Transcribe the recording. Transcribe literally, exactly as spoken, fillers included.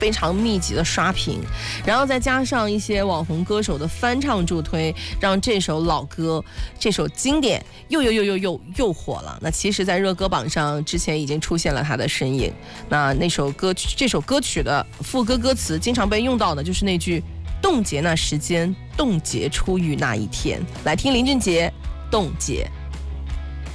非常密集的刷屏，然后再加上一些网红歌手的翻唱助推，让这首老歌、这首经典又又又又又又火了。那其实，在热歌榜上之前已经出现了他的身影。那那首歌曲，这首歌曲的副歌歌词经常被用到的就是那句“冻结那时间，冻结初遇那一天”。来听林俊杰《冻结》。